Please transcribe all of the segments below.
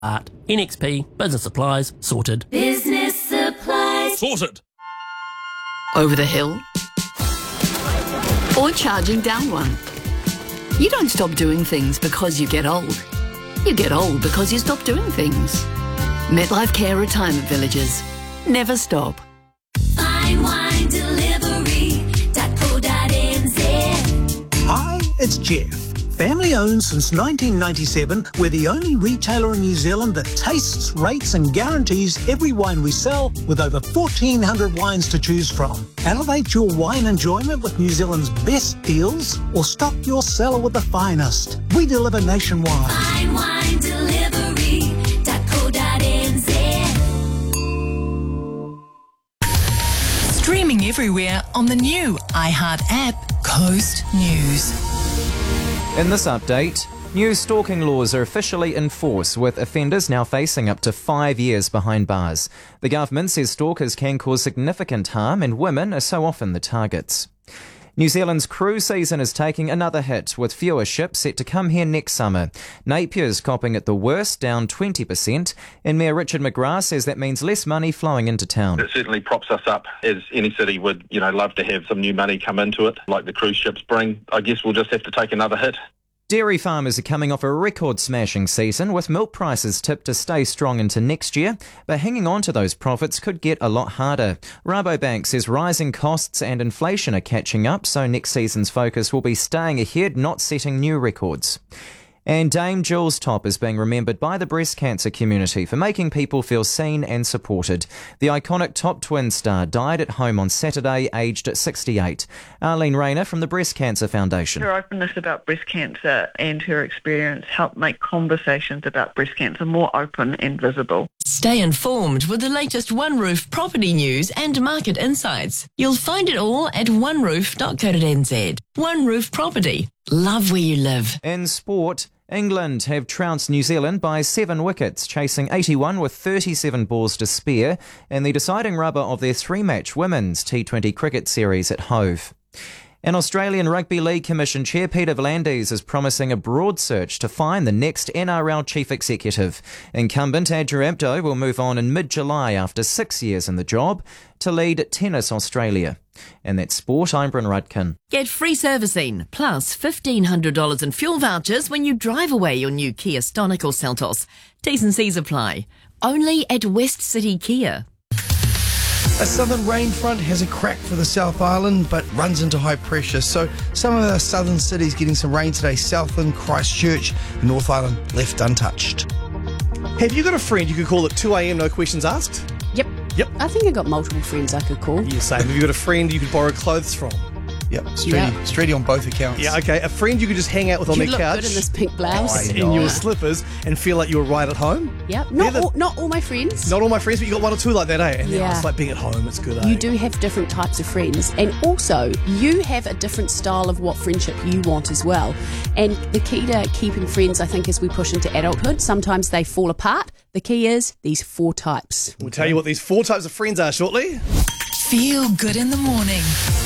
Art, NXP, business supplies, sorted. Business supplies. Sorted. Over the hill? Or charging down one? You don't stop doing things because you get old. You get old because you stop doing things. MetLife Care Retirement Villages. Never stop. Fine wine delivery.co.nz. Hi, it's Jeff. Family owned since 1997, we're the only retailer in New Zealand that tastes, rates and guarantees every wine we sell with over 1,400 wines to choose from. Elevate your wine enjoyment with New Zealand's best deals or stock your cellar with the finest. We deliver nationwide. Fine wine delivery.co.nz. Streaming everywhere on the new iHeart app, Coast News. In this update, new stalking laws are officially in force, with offenders now facing up to 5 years behind bars. The government says stalkers can cause significant harm and women are so often the targets. New Zealand's cruise season is taking another hit, with fewer ships set to come here next summer. Napier's copping it the worst, down 20%, and Mayor Richard McGrath says that means less money flowing into town. It certainly props us up, as any city would, love to have some new money come into it, like the cruise ships bring. I guess we'll just have to take another hit. Dairy farmers are coming off a record-smashing season, with milk prices tipped to stay strong into next year, but hanging on to those profits could get a lot harder. Rabobank says rising costs and inflation are catching up, so next season's focus will be staying ahead, not setting new records. And Dame Jules Top is being remembered by the breast cancer community for making people feel seen and supported. The iconic Top Twin star died at home on Saturday, aged 68. Arlene Rayner from the Breast Cancer Foundation. Her openness about breast cancer and her experience helped make conversations about breast cancer more open and visible. Stay informed with the latest One Roof property news and market insights. You'll find it all at oneroof.co.nz. One Roof Property. Love where you live. In sport, England have trounced New Zealand by 7 wickets, chasing 81 with 37 balls to spare in the deciding rubber of their 3-match women's T20 cricket series at Hove. An Australian Rugby League Commission Chair Peter V'landys is promising a broad search to find the next NRL Chief Executive. Incumbent Andrew Abdo will move on in mid-July after 6 years in the job to lead Tennis Australia. And that's sport, I'm Bryn Rudkin. Get free servicing, plus $1,500 in fuel vouchers when you drive away your new Kia Stonic or Seltos. T's and C's apply. Only at West City Kia. A southern rain front has a crack for the South Island but runs into high pressure, so some of our southern cities getting some rain today. Southland, Christchurch, the North Island left untouched. Have you got a friend you could call at 2 a.m, no questions asked? Yep. I think I got multiple friends I could call. Yeah, same. Have you got a friend you could borrow clothes from? Yep, Streety on both accounts. Yeah, okay. A friend you could just hang out with on their couch. You look good in this pink blouse. In your slippers and feel like you're right at home. Yep. Not all my friends. Not all my friends, but you got one or two like that, eh? And yeah. It's like being at home. It's good, eh? You do have different types of friends. And also, you have a different style of what friendship you want as well. And the key to keeping friends, I think, as we push into adulthood, sometimes they fall apart. The key is these 4 types. We'll tell you what these 4 types of friends are shortly. Feel good in the morning.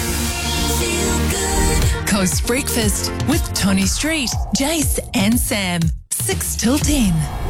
Feel good. Coast Breakfast with Tony Street, Jace and Sam. 6 till 10.